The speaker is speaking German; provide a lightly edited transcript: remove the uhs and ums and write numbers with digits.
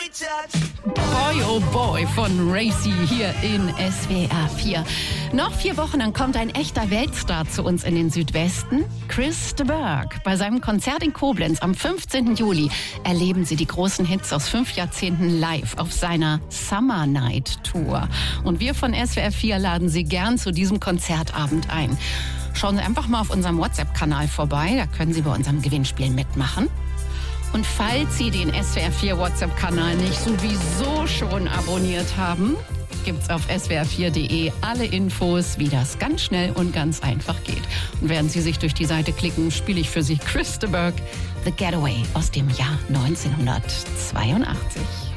Boy oh Boy von Racy hier in SWR 4. Noch 4 Wochen, dann kommt ein echter Weltstar zu uns in den Südwesten. Chris de Burgh. Bei seinem Konzert in Koblenz am 15. Juli erleben Sie die großen Hits aus 5 Jahrzehnten live auf seiner Summer Night Tour. Und wir von SWR 4 laden Sie gern zu diesem Konzertabend ein. Schauen Sie einfach mal auf unserem WhatsApp-Kanal vorbei, da können Sie bei unserem Gewinnspiel mitmachen. Und falls Sie den SWR 4 WhatsApp-Kanal nicht sowieso schon abonniert haben, gibt's auf swr4.de alle Infos, wie das ganz schnell und ganz einfach geht. Und während Sie sich durch die Seite klicken, spiele ich für Sie Chris de Burgh, The Getaway aus dem Jahr 1982.